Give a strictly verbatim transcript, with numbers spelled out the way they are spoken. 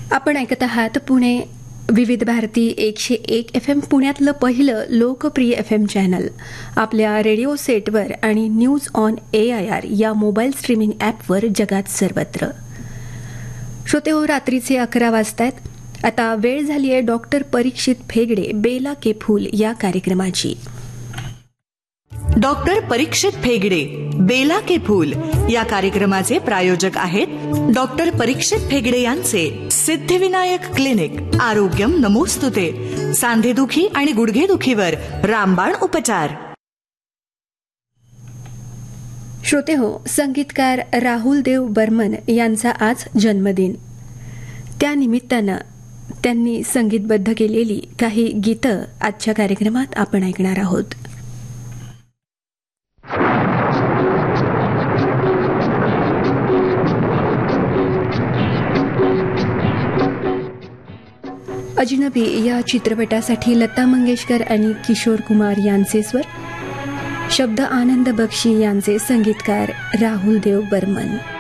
आपण ऐकत आहात पुणे विविध भारती एकशे एक एफ एम पुण्यातलं पहिलं लोकप्रिय एफ एम चॅनल आपल्या रेडिओ सेटवर आणि news on A I R या मोबाईल स्ट्रीमिंग ॲपवर जगात सर्वत्र. श्रोते हो, रात्रीचे अकरा वाजतायत. आता वेळ झाली आहे डॉक्टर परीक्षित फेगडे बेला के फूल या कार्यक्रमाची. डॉक्टर परीक्षित फेगडे बेला के फूल या कार्यक्रमाचे प्रायोजक आहेत डॉक्टर परीक्षित फेगडे यांचे सिद्धिविनायक क्लिनिक. आरोग्यम नमोस्तुते. सांधेदुखी आणि गुडघेदुखीवर रामबाण उपचार. श्रोते हो, संगीतकार राहुल देव बर्मन यांचा आज जन्मदिन. त्यानिमित्तानं त्यांनी संगीतबद्ध केलेली काही गीतं आजच्या कार्यक्रमात आपण ऐकणार आहोत. अजनबी या चित्रपटासाठी लता मंगेशकर आणि किशोर कुमार यांचे स्वर, शब्द आनंद बक्षी यांचे, संगीतकार राहुल देव बर्मन.